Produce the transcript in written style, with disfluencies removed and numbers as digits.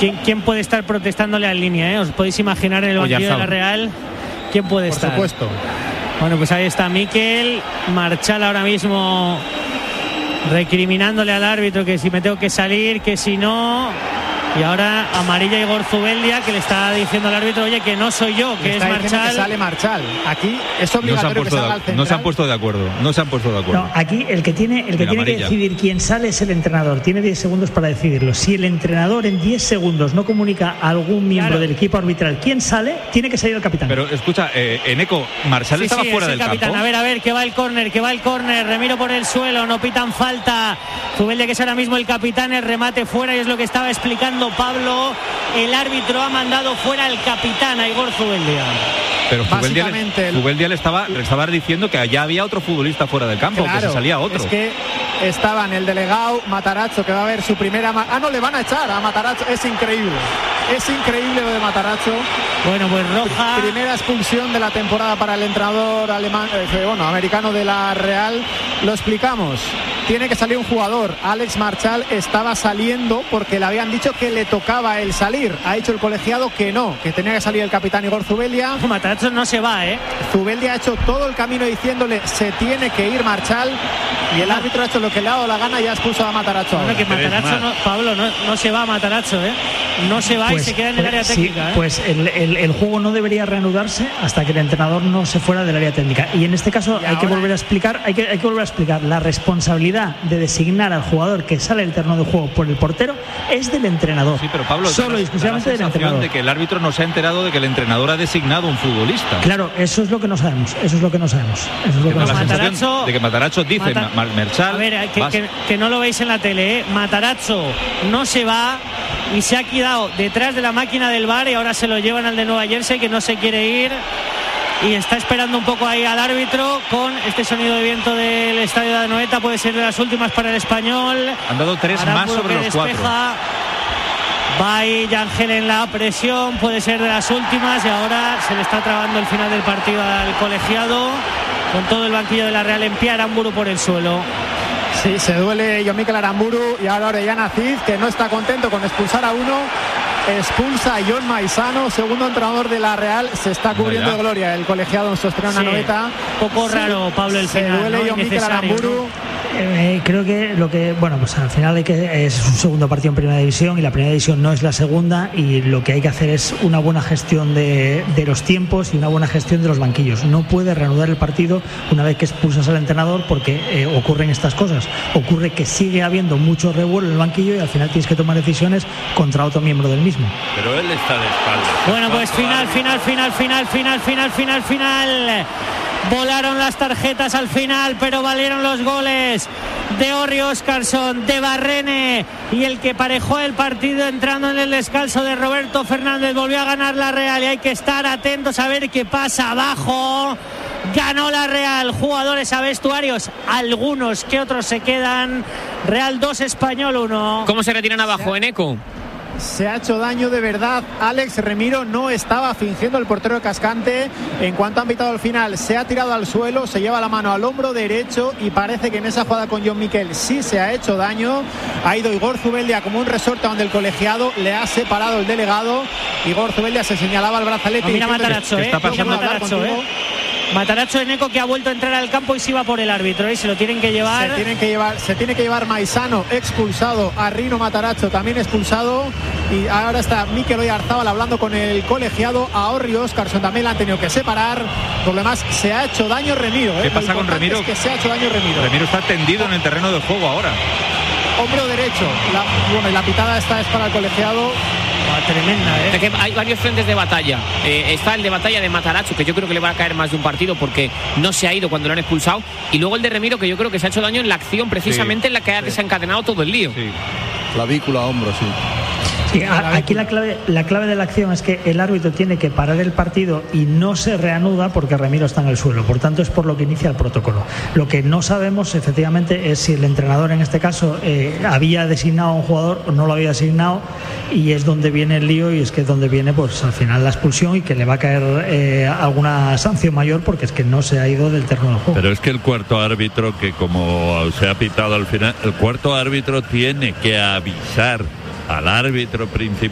¿Quién puede estar protestándole a línea? ¿Os podéis imaginar en el banquillo de la Real? ¿Quién puede estar? Por supuesto. Bueno, pues ahí está Miquel Marchal ahora mismo recriminándole al árbitro que si me tengo que salir, que si no. Y ahora amarilla Igor Zubeldia, que le está diciendo al árbitro, oye, que no soy yo, que es Marchal. Que sale Marchal. Aquí es obligatorio que salga al central. No se han puesto de acuerdo. No, aquí el que tiene que decidir quién sale es el entrenador. Tiene 10 segundos para decidirlo. Si el entrenador en 10 segundos no comunica a algún miembro del equipo arbitral quién sale, tiene que salir el capitán. Pero escucha, Eneco, Marchal estaba fuera del capitán. campo. A ver, que va el córner, Remiro por el suelo, no pitan falta. Zubeldia, que es ahora mismo el capitán, el remate fuera, y es lo que estaba explicando Pablo. El árbitro ha mandado fuera al capitán, a Igor Zubeldia. Pero Zubeldia le estaba diciendo que allá había otro futbolista fuera del campo, claro, que se salía otro. Es que estaban el delegado Matarazzo, que va a ver su primera... no, le van a echar a Matarazzo. Es increíble lo de Matarazzo. Bueno, pues roja. Primera expulsión de la temporada para el entrenador alemán, americano de la Real. Lo explicamos. Tiene que salir un jugador. Alex Marchal estaba saliendo porque le habían dicho que le tocaba el salir. Ha dicho el colegiado que no, que tenía que salir el capitán Igor Zubeldia. Matarazzo no se va, Zubeldia ha hecho todo el camino diciéndole se tiene que ir Marchal, y el árbitro ha hecho lo que le ha dado la gana y ha expulsado a Matarazzo. Bueno, que Matarazzo Pablo no se va a Matarazzo, no se va, pues, y se queda en el área técnica. Pues el juego no debería reanudarse hasta que el entrenador no se fuera del área técnica, y en este caso hay que volver a explicar la responsabilidad de designar al jugador que sale del terreno de juego por el portero es del entrenador. Sí, pero Pablo, solo y exclusivamente del entrenador. De que el árbitro no se ha enterado de que el entrenador ha designado un futbolista. Claro, eso es lo que no sabemos. De que Matarazzo dice Marchal. A ver, que no lo veis en la tele, Matarazzo no se va y se ha quedado detrás de la máquina del VAR, y ahora se lo llevan al de Nueva Jersey, que no se quiere ir. Y está esperando un poco ahí al árbitro con este sonido de viento del estadio de Anoeta. Puede ser de las últimas para el Español. Han dado 3 más sobre los 4. Va ahí Yangel en la presión, puede ser de las últimas, y ahora se le está trabando el final del partido al colegiado, con todo el banquillo de la Real en pie. Aramburu por el suelo. Sí, se duele Jon Mikel Aramburu, y ahora Orellana Cid, que no está contento con expulsar a uno. Expulsa a Jon Maisano, segundo entrenador de la Real. Se está cubriendo de gloria el colegiado en su estreno en Anoeta. Poco raro, Pablo, el final. Se duele Jon Mikel Aramburu. Creo que pues al final es un segundo partido en primera división, y la primera división no es la segunda, y lo que hay que hacer es una buena gestión de los tiempos y una buena gestión de los banquillos. No puede reanudar el partido una vez que expulsas al entrenador, porque ocurren estas cosas. Ocurre que sigue habiendo mucho revuelo en el banquillo y al final tienes que tomar decisiones contra otro miembro del mismo. Pero él está de espaldas. Bueno, pues final. Volaron las tarjetas al final, pero valieron los goles de Orri Óscarsson, de Barrene, y el que parejó el partido entrando en el descanso de Roberto Fernández. Volvió a ganar la Real, y hay que estar atentos a ver qué pasa abajo. Ganó la Real. Jugadores a vestuarios, algunos que otros se quedan. Real 2, Español 1. ¿Cómo se retiran abajo, Eneco? Se ha hecho daño de verdad. Alex Remiro no estaba fingiendo, el portero de Cascante. En cuanto han pitado al final, se ha tirado al suelo, se lleva la mano al hombro derecho, y parece que en esa jugada con Jon Mikel sí se ha hecho daño. Ha ido Igor Zubeldia como un resorte donde el colegiado le ha separado el delegado. Igor Zubeldia se señalaba el brazalete. Mira Matarazzo, está pasando Matarazzo, Eneco, que ha vuelto a entrar al campo y se iba por el árbitro, y se lo tienen que llevar. Se tiene que llevar Maisano, expulsado. A Rino Matarazzo también expulsado. Y ahora está Mikel Oyarzábal hablando con el colegiado. A Orri Óscarsson también la han tenido que separar. Por lo demás, se ha hecho daño Remiro. ¿Qué pasa con Remiro? Es que se ha hecho daño Remiro. Remiro está tendido en el terreno de juego ahora. Hombro derecho. Y la pitada esta es para el colegiado. Tremenda, que hay varios frentes de batalla. Está el de batalla de Matarazzo, que yo creo que le va a caer más de un partido porque no se ha ido cuando lo han expulsado, y luego el de Remiro, que yo creo que se ha hecho daño en la acción precisamente, en la que ha desencadenado todo el lío. Clavícula, hombro, sí. Sí, aquí la clave de la acción es que el árbitro tiene que parar el partido y no se reanuda porque Remiro está en el suelo. Por tanto, es por lo que inicia el protocolo. Lo que no sabemos efectivamente es si el entrenador en este caso había designado a un jugador o no lo había designado, y es donde viene el lío, y es que es donde viene pues al final la expulsión, y que le va a caer alguna sanción mayor porque es que no se ha ido del terreno del juego. Pero es que el cuarto árbitro, que como se ha pitado al final, el cuarto árbitro tiene que avisar al árbitro principal